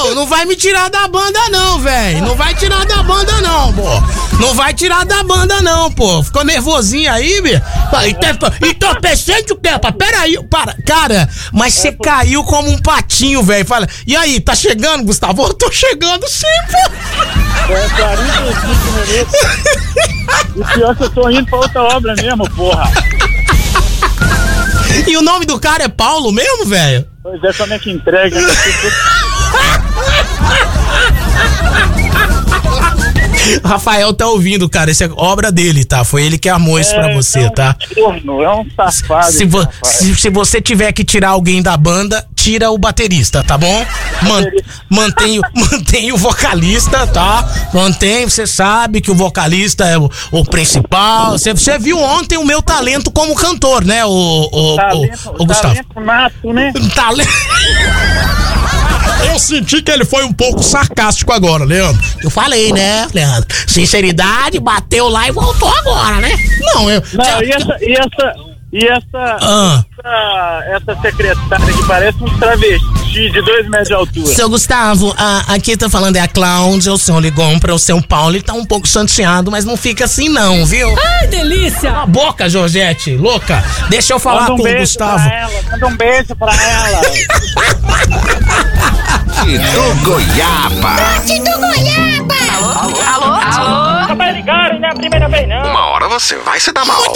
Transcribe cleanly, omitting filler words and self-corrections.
Não vai me tirar da banda não, velho. Não vai tirar da banda não, pô. Não vai tirar da banda não, pô. Ficou nervosinho aí, bicho? Entorpecente o quê? Peraí, para. Cara, mas você caiu como um patinho, velho. Fala, e aí, tá chegando, Gustavo? Eu tô chegando sim, pô. É 45 minutos. E pior que eu tô indo pra outra obra mesmo, porra. E o nome do cara é Paulo mesmo, velho? Pois é, como é que entrega? O Rafael tá ouvindo, cara. Essa é obra dele, tá? Foi ele que armou isso pra você, tá? É um safado. Se você tiver que tirar alguém da banda, tira o baterista, tá bom? Mantém o vocalista, tá? Você sabe que o vocalista é o principal. Você viu ontem o meu talento como cantor, né, o Gustavo? Talento nato, né? Eu senti que ele foi um pouco sarcástico agora, Leandro. Eu falei, né, Leandro? Sinceridade, bateu lá e voltou agora, né? Essa secretária que parece um travesti de 2 metros de altura. Seu Gustavo, aqui tá falando é a Cláudia, o senhor ligou para o seu Paulo, ele tá um pouco chateado, mas não fica assim não, viu? Ai, delícia! Cala a boca, Georgette, louca. Deixa eu falar com o Gustavo. Manda um beijo pra ela. Do Goiaba. Do Goiaba! Alô? Não vai ligar, não é a primeira vez não. Uma hora você vai se dar mal.